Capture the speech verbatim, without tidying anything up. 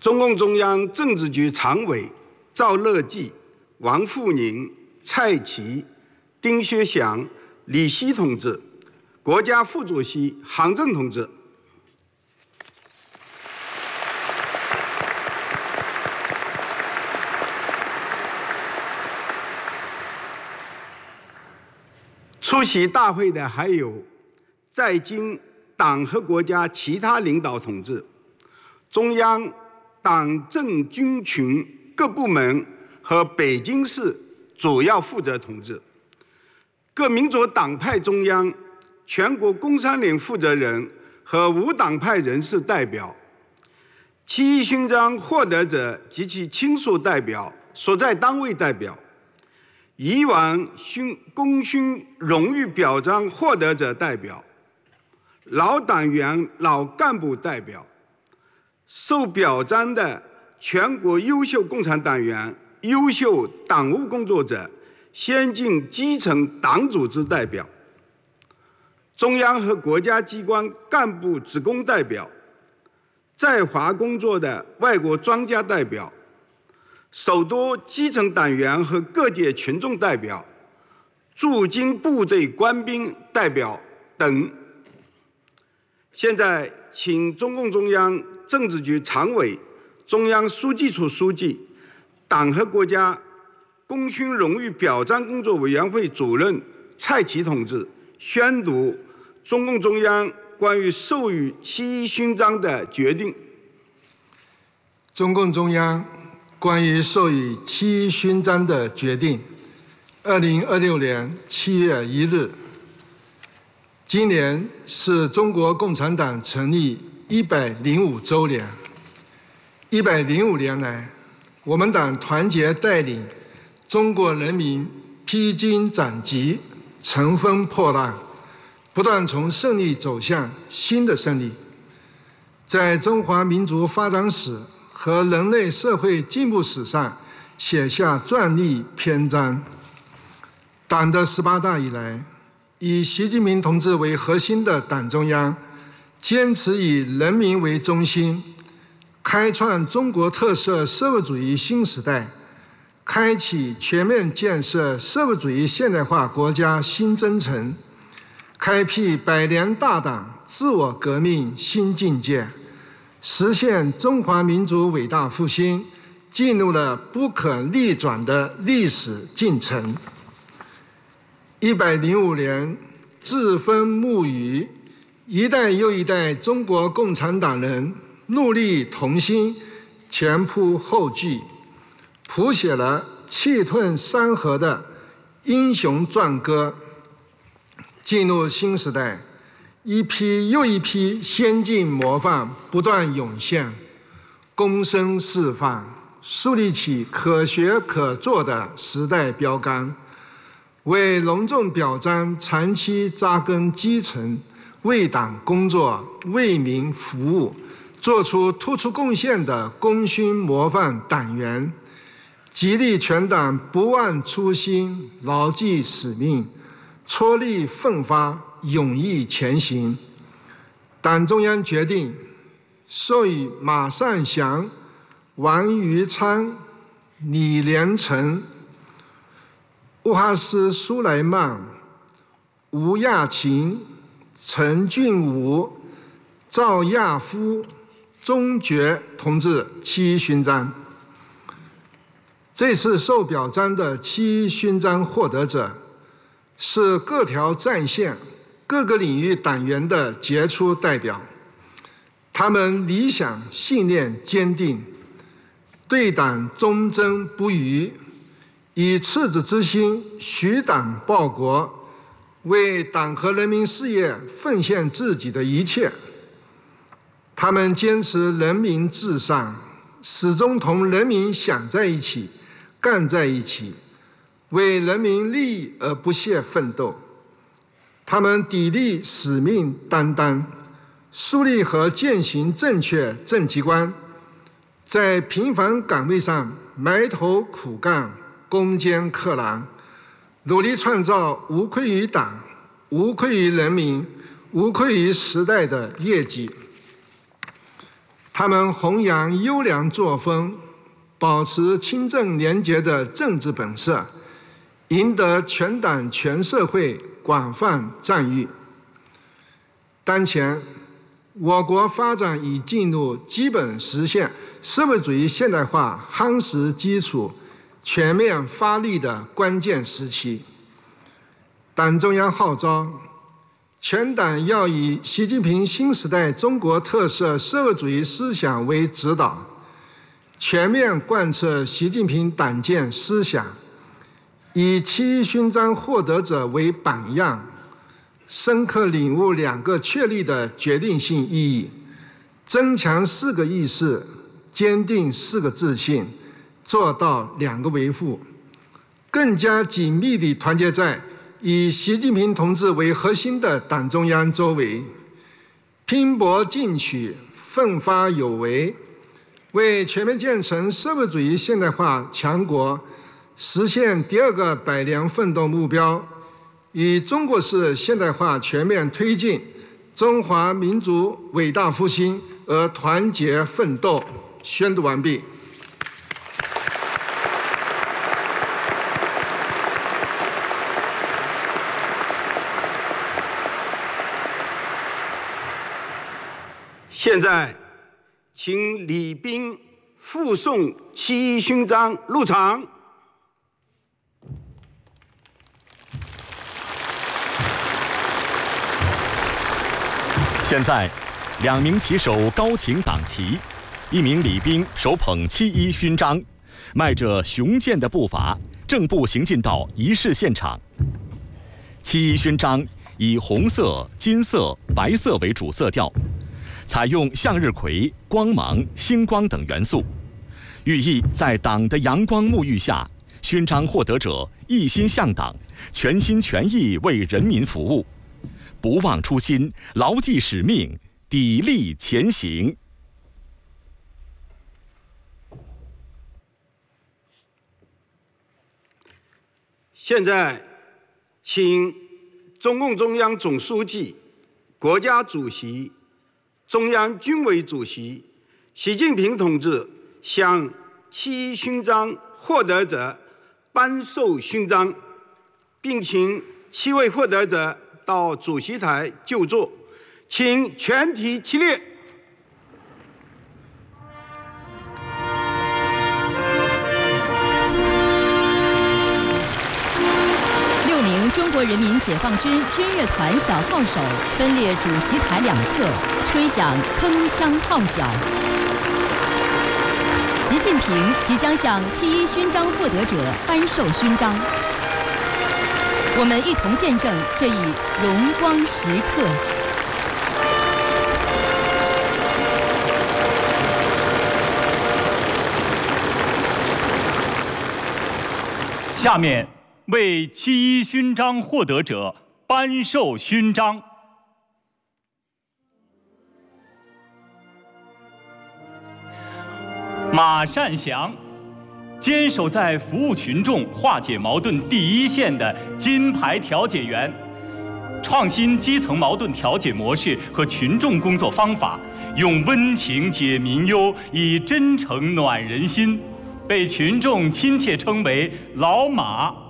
中共中央政治局常委赵乐际、王沪宁、蔡奇、丁薛祥、李希同志，国家副主席韩正同志。出席大会的还有在京党和国家其他领导同志、中央党政军群各部门和北京市主要负责同志、各民主党派中央、全国工商联负责人和无党派人士代表、七一勋章获得者及其亲属代表、所在单位代表、以往勋功勋荣誉表彰获得者代表、老党员、老干部代表、受表彰的全国优秀共产党员、优秀党务工作者、先进基层党组织代表、中央和国家机关干部职工代表、在华工作的外国专家代表、首都基层党员和各界群众代表、驻京部队官兵代表等。现在，请中共中央政治局常委、中央书记处书记、党和国家功勋荣誉表彰工作委员会主任蔡奇同志宣读中共中央关于授予七一勋章的决定。 中共中央关于授予七一勋章的决定，二零二六年七月一日。今年是中国共产党成立一百零五周年。一百零五年来，我们党团结带领中国人民披荆斩棘、乘风破浪，不断从胜利走向新的胜利，在中华民族发展史和人类社会进步史上写下壮丽篇章。党的十八大以来，以习近平同志为核心的党中央，坚持以人民为中心，开创中国特色社会主义新时代，开启全面建设社会主义现代化国家新征程，开辟百年大党自我革命新境界，实现中华民族伟大复兴进入了不可逆转的历史进程。一百零五年栉风沐雨，一代又一代中国共产党人戮力同心，前仆后继，谱写了气吞山河的英雄壮歌。进入新时代，一批又一批先进模范不断涌现，躬身示范，树立起可学可做的时代标杆，为隆重表彰长期扎根基层、为党工作、为民服务、做出突出贡献的功勋模范党员，激励全党不忘初心、牢记使命、踔厉奋发、勇毅前行。党中央决定授予马尚祥、王余昌、李连成、乌哈斯苏莱曼、吴亚琴、陈俊武、赵亚夫、钟觉同志七一勋章。这次受表彰的七一勋章获得者是各条战线、各个领域党员的杰出代表，他们理想信念坚定，对党忠贞不渝，以赤子之心许党报国，为党和人民事业奉献自己的一切。他们坚持人民至上，始终同人民想在一起、干在一起，为人民利益而不懈奋斗。他们砥砺使命担当，树立和践行正确政绩观，在平凡岗位上埋头苦干、攻坚克难，努力创造无愧于党、无愧于人民、无愧于时代的业绩。 他们弘扬优良作风，保持清正廉洁的政治本色，赢得全党全社会广泛赞誉。当前，我国发展已进入基本实现社会主义现代化夯实基础、全面发力的关键时期。党中央号召，全党要以习近平新时代中国特色社会主义思想为指导，全面贯彻习近平党建思想，以七一勋章获得者为榜样，深刻领悟两个确立的决定性意义，增强四个意识，坚定四个自信，做到两个维护，更加紧密地团结在以习近平同志为核心的党中央周围，拼搏进取，奋发有为，为全面建成社会主义现代化强国，实现第二个百年奋斗目标，以中国式现代化全面推进中华民族伟大复兴而团结奋斗。宣读完毕。 现在，请礼宾附送七一勋章入场。 现在，两名旗手高擎党旗，一名礼宾手捧七一勋章，迈着雄健的步伐，正步行进到仪式现场。七一勋章以红色、金色、白色为主色调，采用向日葵、光芒、星光等元素，寓意在党的阳光沐浴下，勋章获得者一心向党，全心全意为人民服务，不忘初心，牢记使命，砥砺前行。 现在，请中共中央总书记、国家主席、中央军委主席习近平同志向七一勋章获得者颁授勋章，并请七位获得者到主席台就座，请全体起立。 六名中国人民解放军军乐团小号手分列主席台两侧，吹响铿锵号角。习近平即将向七一勋章获得者颁授勋章。我们一同见证这一荣光时刻。 下面为七一勋章获得者颁授勋章。马善祥，坚守在服务群众、化解矛盾第一线的金牌调解员，创新基层矛盾调解模式和群众工作方法，用温情解民忧，以真诚暖人心，被群众亲切称为“老马”。